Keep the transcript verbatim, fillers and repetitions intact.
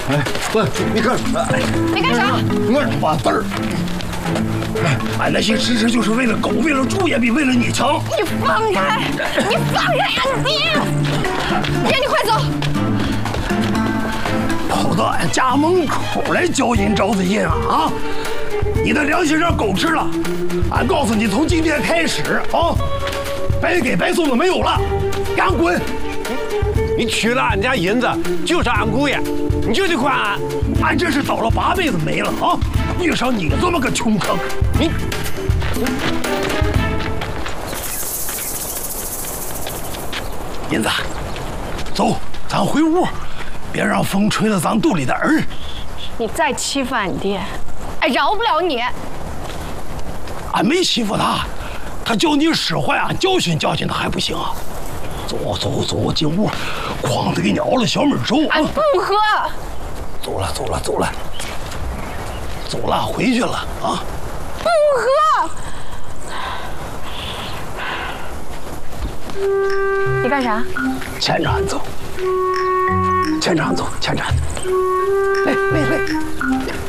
哎，喂，你干什么？ 你干啥？ 我八字儿。俺那些吃吃就是为了狗，为了猪也比为了你强。 你放开！你放开呀！你！爹，你快走！ 跑到俺家门口来交银招子银啊！啊！你的良心让狗吃了！俺告诉你，从今天开始啊，白给白送的没有了，赶紧滚！ 你取了俺家银子，就是俺姑爷，你就得还俺。 俺这是倒了八辈子霉了啊！遇上你这么个穷坑，你银子，走，咱回屋，别让风吹了咱肚里的儿。 你再欺负俺爹，俺饶不了你。 俺没欺负他，他叫你使坏，俺教训教训他还不行啊？走走走，进屋，哐的给你熬了小米粥。 俺不喝。 走了走了走了。走了，回去了啊！ 不喝。你干啥？ 牵着俺走，牵着俺走，牵着俺。来来来。